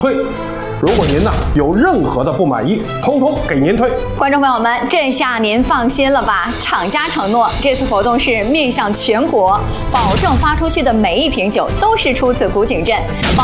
退。如果您呢有任何的不满意，通通给您退。 观众朋友们，这下您放心了吧？厂家承诺，这次活动是面向全国，保证发出去的每一瓶酒都是出自古井镇。